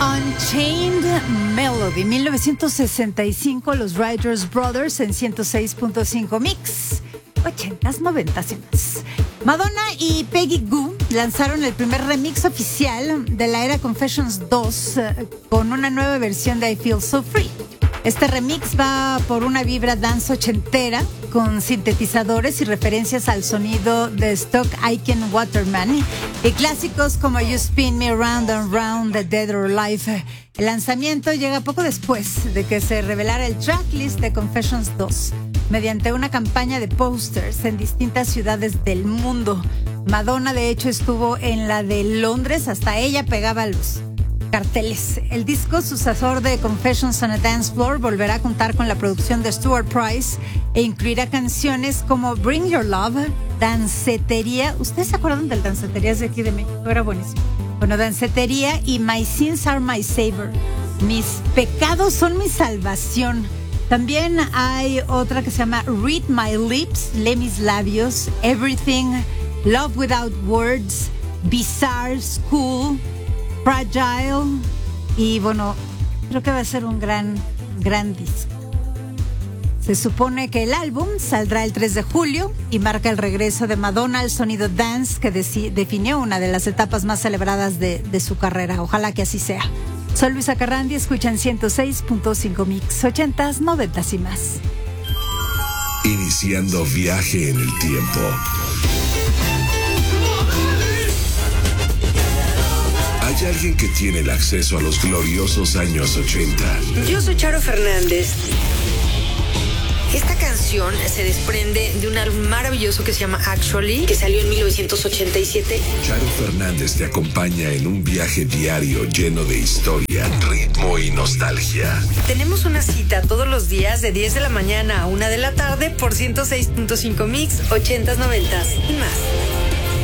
Unchained Melody, 1965, los Writers Brothers en 106.5 Mix, 80s, 90s y más. Madonna y Peggy Gou lanzaron el primer remix oficial de la era Confessions 2 con una nueva versión de I Feel So Free. Este remix va por una vibra dance ochentera con sintetizadores y referencias al sonido de Stock Aitken Waterman y clásicos como You Spin Me Round and Round, The Dead or Alive. El lanzamiento llega poco después de que se revelara el tracklist de Confessions 2 mediante una campaña de posters en distintas ciudades del mundo. Madonna, de hecho, estuvo en la de Londres, hasta ella pegaba los carteles. El disco sucesor de Confessions on a Dance Floor volverá a contar con la producción de Stuart Price e incluirá canciones como Bring Your Love, Dancetería. ¿Ustedes se acuerdan del Danceterías de aquí de México? Era buenísimo. Bueno, Dancetería y My Sins Are My Savior. Mis pecados son mi salvación. También hay otra que se llama Read My Lips, Lee mis labios, Everything, Love Without Words, Bizarre, School, Fragile, y bueno, creo que va a ser un gran disco. Se supone que el álbum saldrá el 3 de julio y marca el regreso de Madonna al sonido dance que definió una de las etapas más celebradas de su carrera. Ojalá que así sea. Soy Luisa Carrandi, escuchan 106.5 Mix, 80s, 90s y más. Iniciando viaje en el tiempo. Hay alguien que tiene el acceso a los gloriosos años 80. Yo soy Charo Fernández. Esta canción se desprende de un álbum maravilloso que se llama Actually, que salió en 1987. Charo Fernández te acompaña en un viaje diario lleno de historia, ritmo y nostalgia. Tenemos una cita todos los días de 10 de la mañana a 1 de la tarde por 106.5 Mix, 80s, 90s y más.